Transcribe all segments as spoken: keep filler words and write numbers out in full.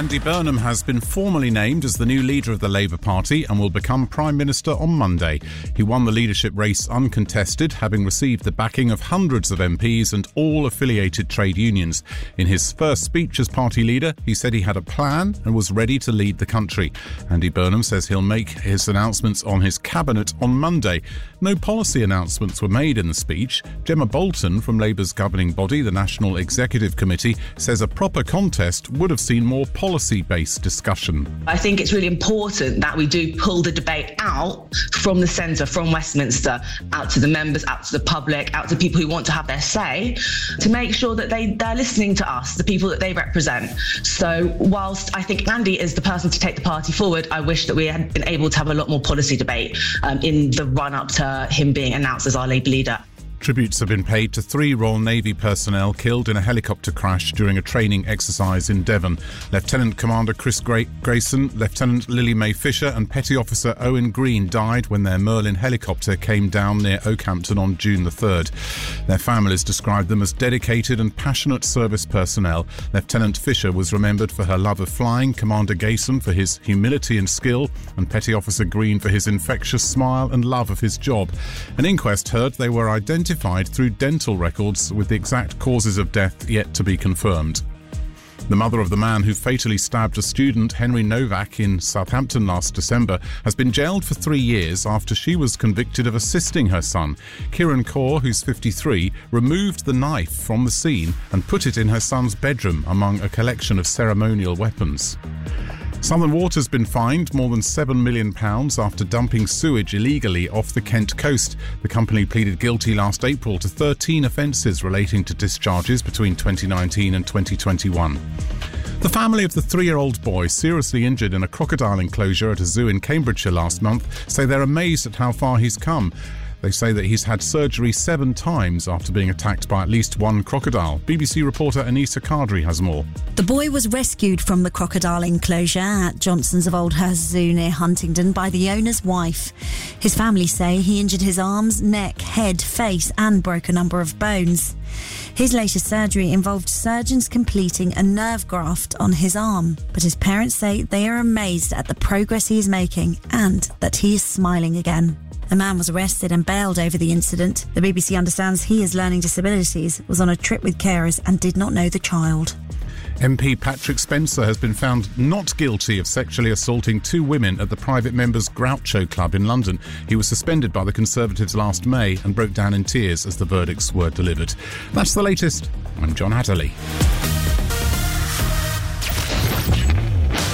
Andy Burnham has been formally named as the new leader of the Labour Party and will become Prime Minister on Monday. He won the leadership race uncontested, having received the backing of hundreds of M Ps and all affiliated trade unions. In his first speech as party leader, he said he had a plan and was ready to lead the country. Andy Burnham says he'll make his announcements on his cabinet on Monday. No policy announcements were made in the speech. Gemma Bolton from Labour's governing body, the National Executive Committee, says a proper contest would have seen more policy-based discussion. I think it's really important that we do pull the debate out from the centre, from Westminster, out to the members, out to the public, out to people who want to have their say, to make sure that they, they're listening to us, the people that they represent. So whilst I think Andy is the person to take the party forward, I wish that we had been able to have a lot more policy debate um, in the run-up to him being announced as our Labour leader. Tributes have been paid to three Royal Navy personnel killed in a helicopter crash during a training exercise in Devon. Lieutenant Commander Chris Gra- Grayson, Lieutenant Lily Mae Fisher and Petty Officer Owen Green died when their Merlin helicopter came down near Oakhampton on June the third. Their families described them as dedicated and passionate service personnel. Lieutenant Fisher was remembered for her love of flying, Commander Grayson for his humility and skill, and Petty Officer Green for his infectious smile and love of his job. An inquest heard they were identified through dental records, with the exact causes of death yet to be confirmed. The mother of the man who fatally stabbed a student, Henry Novak, in Southampton last December, has been jailed for three years after she was convicted of assisting her son. Kieran Kaur, who's fifty-three, removed the knife from the scene and put it in her son's bedroom among a collection of ceremonial weapons. Southern Water's been fined more than seven million pounds after dumping sewage illegally off the Kent coast. The company pleaded guilty last April to thirteen offences relating to discharges between twenty nineteen and twenty twenty-one. The family of the three-year-old boy seriously injured in a crocodile enclosure at a zoo in Cambridgeshire last month say they're amazed at how far he's come. They say that he's had surgery seven times after being attacked by at least one crocodile. B B C reporter Anissa Kadri has more. The boy was rescued from the crocodile enclosure at Johnson's of Oldhurst Zoo near Huntingdon by the owner's wife. His family say he injured his arms, neck, head, face and broke a number of bones. His latest surgery involved surgeons completing a nerve graft on his arm, but his parents say they are amazed at the progress he is making and that he is smiling again. A man was arrested and bailed over the incident. The B B C understands he has learning disabilities, was on a trip with carers and did not know the child. M P Patrick Spencer has been found not guilty of sexually assaulting two women at the private members' Groucho Club in London. He was suspended by the Conservatives last May and broke down in tears as the verdicts were delivered. That's the latest. I'm John Hatterley.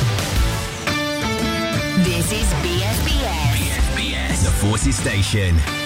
This is B S B S. B S B S, the Forces Station.